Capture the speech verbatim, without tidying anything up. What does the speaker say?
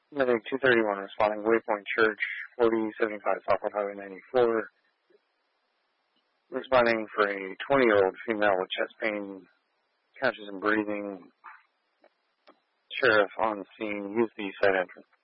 Medic two thirty-one responding, Waypoint Church, forty seventy-five Southwood Highway ninety-four. Responding for a twenty-year-old female with chest pain, conscious and breathing. Sheriff on scene, use the side entrance.